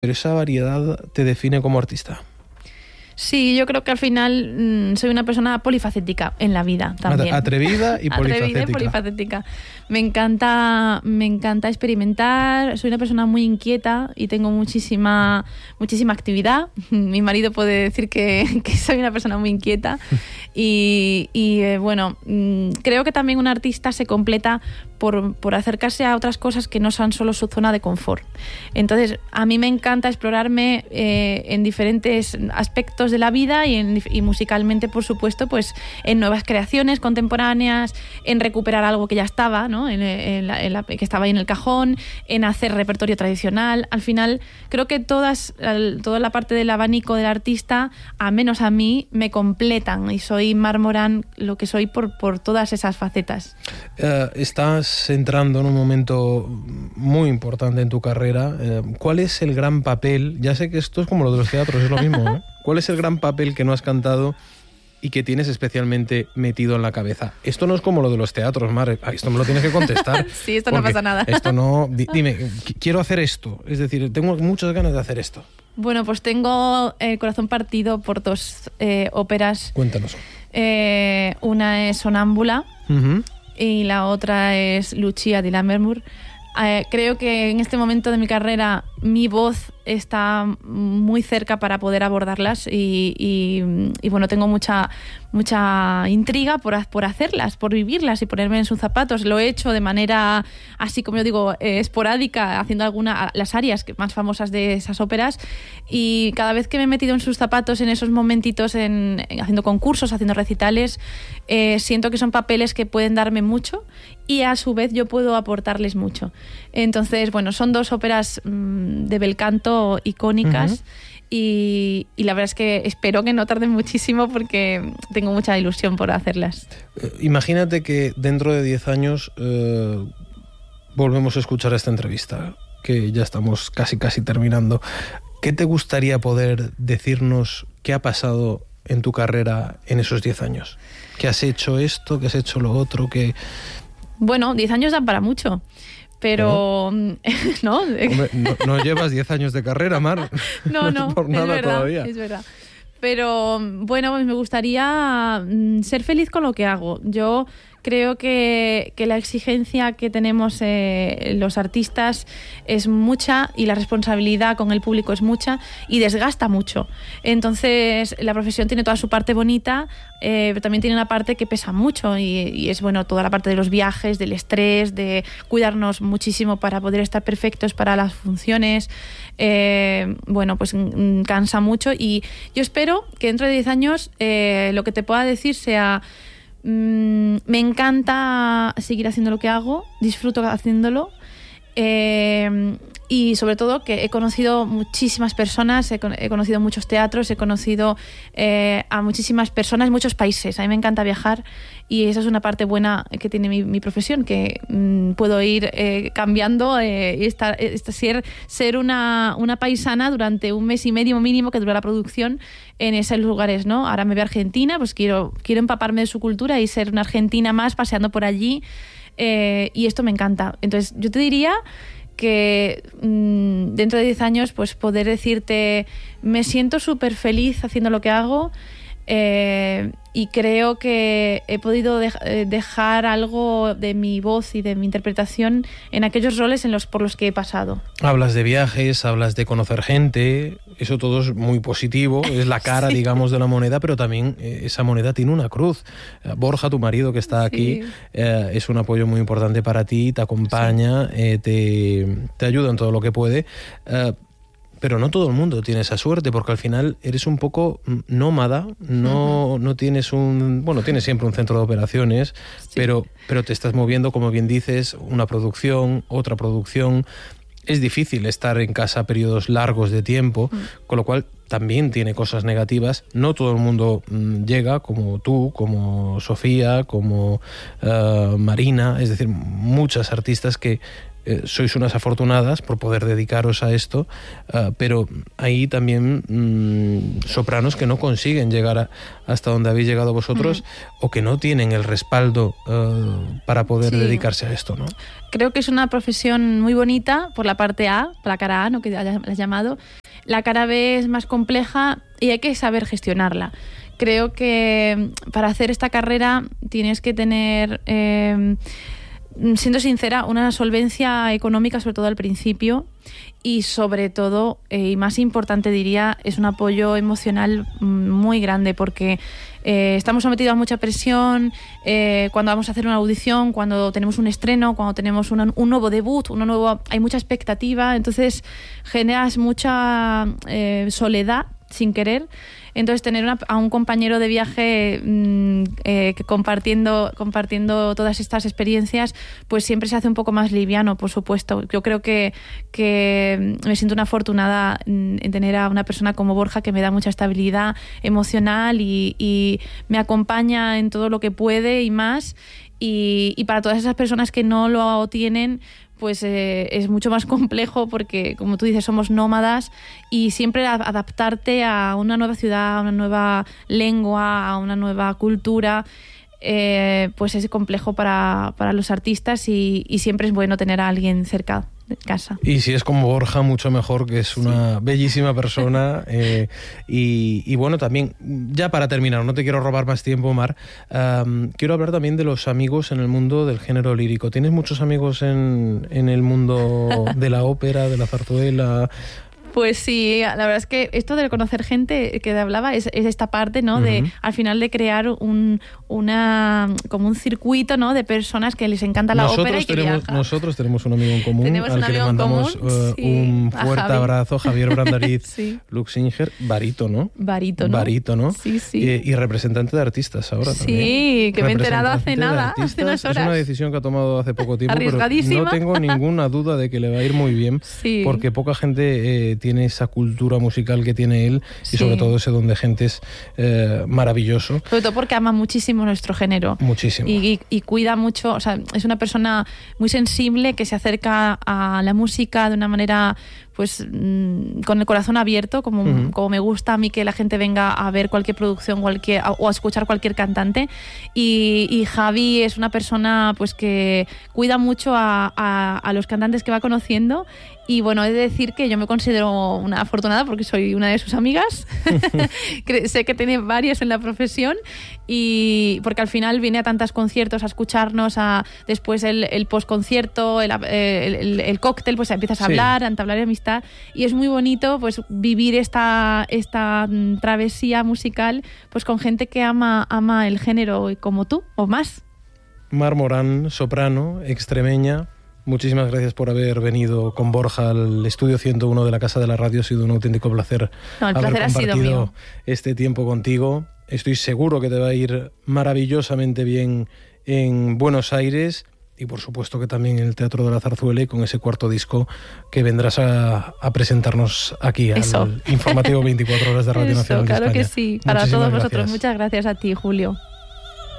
pero esa variedad te define como artista. Sí, yo creo que al final soy una persona polifacética en la vida también. Atrevida y polifacética. Atrevida y polifacética. Me encanta experimentar, soy una persona muy inquieta y tengo muchísima actividad. Mi marido puede decir que soy una persona muy inquieta bueno, creo que también un artista se completa por acercarse a otras cosas que no sean solo su zona de confort. Entonces, a mí me encanta explorarme en diferentes aspectos de la vida y musicalmente, por supuesto, pues en nuevas creaciones contemporáneas, en recuperar algo que ya estaba, ¿no? Que estaba ahí en el cajón, en hacer repertorio tradicional. Al final, creo que toda la parte del abanico del artista, a menos a mí, me completan y soy Mar Morán lo que soy por todas esas facetas. Estás entrando en un momento muy importante en tu carrera. ¿Cuál es el gran papel? Ya sé que esto es como lo de los teatros, es lo mismo, ¿no? ¿Cuál es el gran papel que no has cantado y que tienes especialmente metido en la cabeza? Esto no es como lo de los teatros, Mar. Esto me lo tienes que contestar. Sí, esto no pasa nada. Esto no... Dime, quiero hacer esto. Es decir, tengo muchas ganas de hacer esto. Bueno, pues tengo el corazón partido por dos óperas. Cuéntanos. Una es Sonámbula. Uh-huh. Y la otra es Lucia di Lammermoor. Creo que en este momento de mi carrera mi voz está muy cerca para poder abordarlas y bueno, tengo mucha intriga por hacerlas, por vivirlas y ponerme en sus zapatos. Lo he hecho de manera, así como yo digo, esporádica, haciendo las arias más famosas de esas óperas, y cada vez que me he metido en sus zapatos en esos momentitos, haciendo concursos, haciendo recitales, siento que son papeles que pueden darme mucho y a su vez yo puedo aportarles mucho. Entonces, bueno, son dos óperas de bel canto icónicas. Uh-huh. Y la verdad es que espero que no tarden muchísimo porque tengo mucha ilusión por hacerlas. Imagínate que dentro de 10 años volvemos a escuchar esta entrevista, que ya estamos casi terminando. ¿Qué te gustaría poder decirnos qué ha pasado en tu carrera en esos 10 años? ¿Que has hecho esto, que has hecho lo otro? Bueno, 10 años dan para mucho. Pero, ¿no? Hombre, no llevas 10 años de carrera, Mar. No, por nada es verdad, todavía. Es verdad. Pero, bueno, pues me gustaría ser feliz con lo que hago. Yo creo que la exigencia que tenemos los artistas es mucha y la responsabilidad con el público es mucha y desgasta mucho. Entonces, la profesión tiene toda su parte bonita, pero también tiene una parte que pesa mucho y es, bueno, toda la parte de los viajes, del estrés, de cuidarnos muchísimo para poder estar perfectos para las funciones. Bueno, pues cansa mucho y yo espero que dentro de 10 años lo que te pueda decir sea: me encanta seguir haciendo lo que hago, disfruto haciéndolo, y sobre todo que he conocido muchísimas personas, he conocido muchos teatros, he conocido a muchísimas personas, muchos países. A mí me encanta viajar y esa es una parte buena que tiene mi profesión, que puedo ir cambiando y ser una paisana durante un mes y medio mínimo que dura la producción en esos lugares, ¿no? Ahora me voy a Argentina, pues quiero empaparme de su cultura y ser una argentina más paseando por allí, y esto me encanta. Entonces yo te diría que dentro de 10 años pues poder decirte: me siento súper feliz haciendo lo que hago, y creo que he podido dejar algo de mi voz y de mi interpretación en aquellos roles por los que he pasado. Hablas de viajes, hablas de conocer gente, eso todo es muy positivo, es la cara, sí, digamos, de la moneda, pero también esa moneda tiene una cruz. Borja, tu marido que está aquí, sí, es un apoyo muy importante para ti, te acompaña, sí, te ayuda en todo lo que puede. Pero no todo el mundo tiene esa suerte, porque al final eres un poco nómada, no tienes tienes siempre un centro de operaciones, sí, pero te estás moviendo, como bien dices, una producción, otra producción. Es difícil estar en casa periodos largos de tiempo, con lo cual también tiene cosas negativas. No todo el mundo llega, como tú, como Sofía, como Marina, es decir, muchas artistas que sois unas afortunadas por poder dedicaros a esto, pero hay también sopranos que no consiguen llegar hasta donde habéis llegado vosotros, o que no tienen el respaldo para poder dedicarse a esto, ¿no? Creo que es una profesión muy bonita por la parte A, por la cara A, ¿no?, que la has llamado. La cara B es más compleja y hay que saber gestionarla. Creo que para hacer esta carrera tienes que tener... siendo sincera, una solvencia económica, sobre todo al principio, y sobre todo, y más importante diría, es un apoyo emocional muy grande, porque estamos sometidos a mucha presión cuando vamos a hacer una audición, cuando tenemos un estreno, cuando tenemos un nuevo debut, hay mucha expectativa, entonces generas mucha soledad sin querer. Entonces tener a un compañero de viaje compartiendo todas estas experiencias, pues siempre se hace un poco más liviano, por supuesto. Yo creo que me siento una afortunada en tener a una persona como Borja, que me da mucha estabilidad emocional y me acompaña en todo lo que puede y más. Y para todas esas personas que no lo tienen, pues es mucho más complejo, porque, como tú dices, somos nómadas y siempre adaptarte a una nueva ciudad, a una nueva lengua, a una nueva cultura, pues es complejo para los artistas, y siempre es bueno tener a alguien cerca de casa. Y si es como Borja, mucho mejor, que es una bellísima persona. Y bueno, también, ya para terminar, no te quiero robar más tiempo, Mar, quiero hablar también de los amigos en el mundo del género lírico. ¿Tienes muchos amigos en el mundo de la ópera, de la zarzuela? Pues sí, la verdad es que esto de conocer gente que te hablaba es esta parte, ¿no? De al final de crear como un circuito, ¿no?, de personas que les encanta la ópera y que viajan. Nosotros tenemos un amigo en común al que le mandamos un fuerte abrazo, Javier Brandariz Luxinger, barítono. Barítono. Sí, sí. Y representante de artistas ahora también. Sí, que me he enterado hace nada, hace unas horas. Es una decisión que ha tomado hace poco tiempo, pero no tengo ninguna duda de que le va a ir muy bien, porque poca gente tiene esa cultura musical que tiene él, y sobre todo ese don de gente es maravilloso. Sobre todo porque ama muchísimo nuestro género. Muchísimo. Y cuida mucho, o sea, es una persona muy sensible, que se acerca a la música de una manera, pues con el corazón abierto, como me gusta a mí que la gente venga a ver cualquier producción o a escuchar cualquier cantante. Y Javi es una persona, pues, que cuida mucho a los cantantes que va conociendo. Y bueno, he de decir que yo me considero una afortunada porque soy una de sus amigas. Sé que tiene varias en la profesión, y porque al final viene a tantos conciertos a escucharnos, después el postconcierto, el cóctel, pues empiezas a hablar, a entablar amistad, y es muy bonito, pues, vivir esta travesía musical, pues con gente que ama el género como tú o más. Mar Morán, soprano, extremeña. Muchísimas gracias por haber venido con Borja al estudio 101 de la Casa de la Radio. Ha sido un auténtico placer haber compartido este tiempo contigo. Estoy seguro que te va a ir maravillosamente bien en Buenos Aires, y por supuesto que también en el Teatro de la Zarzuela, y con ese cuarto disco que vendrás a presentarnos aquí al informativo 24 horas de Radio Nacional de España. Claro que sí, para todos vosotros. Muchas gracias a ti, Julio.